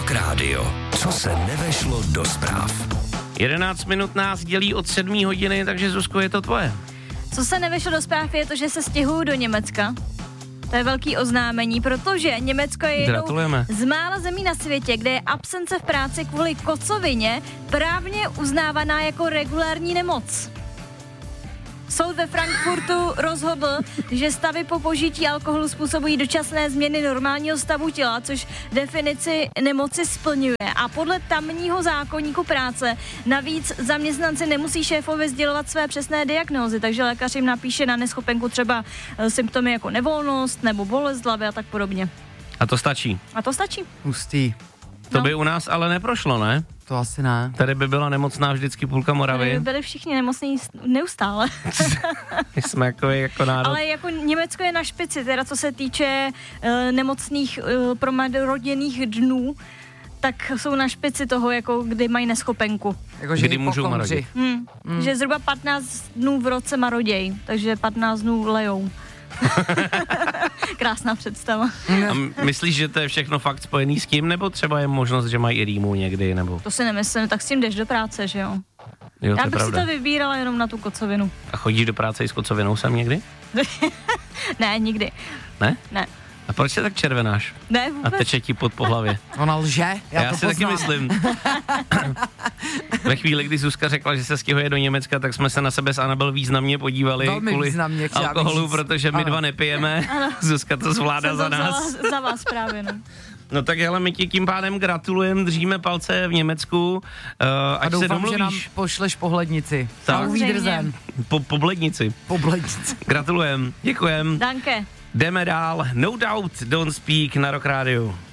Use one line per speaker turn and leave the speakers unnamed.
Rock Radio. Co se nevešlo do zpráv.
11 minut nás dělí od 7 hodiny, takže Zuzko, je to tvoje.
Co se nevešlo do zpráv je to, že se stěhují do Německa. To je velký oznámení, protože Německo je jednou z mála zemí na světě, kde je absence v práci kvůli kocovině právně uznávaná jako regulární nemoc. Soud ve Frankfurtu rozhodl, že stavy po požití alkoholu způsobují dočasné změny normálního stavu těla, což definici nemoci splňuje. A podle tamního zákoníku práce navíc zaměstnanci nemusí šéfovi sdělovat své přesné diagnózy, takže lékař jim napíše na neschopenku třeba symptomy jako nevolnost nebo bolest hlavy a tak podobně.
A to stačí?
A to stačí.
Hustý.
To by u nás ale neprošlo, ne?
To asi ne.
Tady by byla nemocná vždycky půlka Moravy.
Tady by byli všichni nemocní neustále.
Jsme jako národ.
Ale jako Německo je na špici, teda co se týče nemocných promaroděných dnů, tak jsou na špici toho, jako kdy mají neschopenku.
Jako,
kdy můžou marodit.
Že zhruba 15 dnů v roce maroděj, takže 15 dnů lejou. Krásná představa.
A myslíš, že to je všechno fakt spojený s tím, nebo třeba je možnost, že mají i rýmu někdy, nebo?
To si nemyslím, tak s tím jdeš do práce, že jo?
Jo,
já bych si to vybírala jenom na tu kocovinu.
A chodíš do práce i s kocovinou sem někdy?
Ne, nikdy.
Ne?
Ne.
A proč se tak červenáš?
Ne, vůbec.
A teče ti pod po hlavě?
Ona lže, já to
si
poznám.
taky myslím. Ve chvíli, kdy Zuzka řekla, že se stěhuje do Německa, tak jsme se na sebe s Anabel významně podívali.
Velmi
kvůli
významně,
alkoholu, protože my dva nepijeme. Zuzka to zvládá za nás.
Za vás právě, no.
No tak hele, my ti tím pádem gratulujeme, držíme palce v Německu, ať
doufám,
se domluvíš.
že nám pošleš pohlednici.
Tak. Po blednici.
Po blednici.
Gratulujem, děkujem.
Danke.
Jdeme dál, No Doubt, Don't Speak na Rock Radio.